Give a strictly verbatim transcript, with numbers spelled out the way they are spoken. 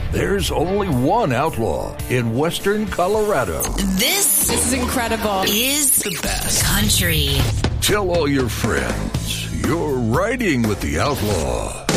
There's only one outlaw in Western Colorado. This, this is incredible. Is the best country. Tell all your friends you're riding with the outlaw.